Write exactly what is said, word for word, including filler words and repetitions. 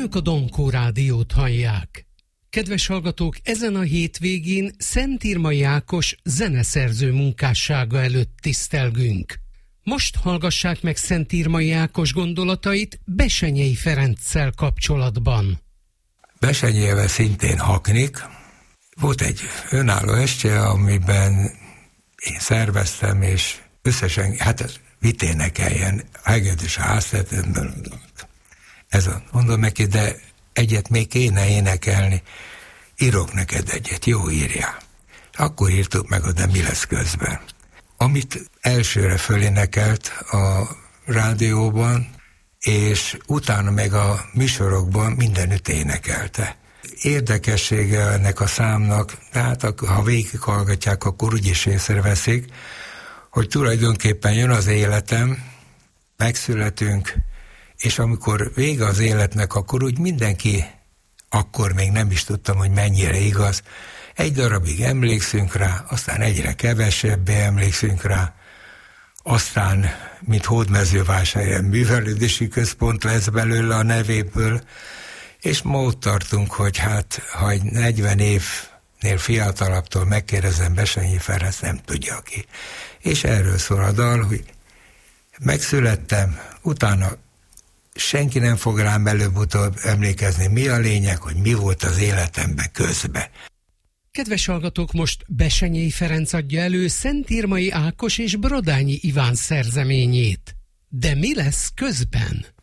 Önök a Donkó Rádiót hallják. Kedves hallgatók, ezen a hétvégén Szentírmai Ákos zeneszerző munkássága előtt tisztelgünk. Most hallgassák meg Szentírmai Ákos gondolatait Bessenyei Ferenccel kapcsolatban. Bessenyével szintén haknik. Volt egy önálló estje, amiben én szerveztem, és összesen, hát mit énekeljen, a hegedűs a háztetőben. Ez a, mondom neki, de egyet még kéne énekelni, írok neked egyet, jó, írjál. Akkor írtuk meg, de mi lesz közben. Amit elsőre fölénekelt a rádióban, és utána meg a műsorokban mindenütt énekelte. Érdekessége ennek a számnak, tehát ha végighallgatják, akkor úgyis észreveszik, hogy tulajdonképpen jön az életem, megszületünk, és amikor vége az életnek, akkor úgy mindenki, akkor még nem is tudtam, hogy mennyire igaz, egy darabig emlékszünk rá, aztán egyre kevesebbé emlékszünk rá, aztán, mint Hódmezővásárhelyen művelődési központ lesz belőle a nevéből, és ma ott tartunk, hogy hát, ha egy negyven évnél fiatalabbtól megkérdezem Bessenyei Ferenc, nem tudja ki. És erről szól a dal, hogy megszülettem, utána senki nem fog rám előbb-utóbb emlékezni, mi a lényeg, hogy mi volt az életemben közben. Kedves hallgatók, most Bessenyei Ferenc adja elő Szentírmai Ákos és Brodányi Iván szerzeményét. De mi lesz közben?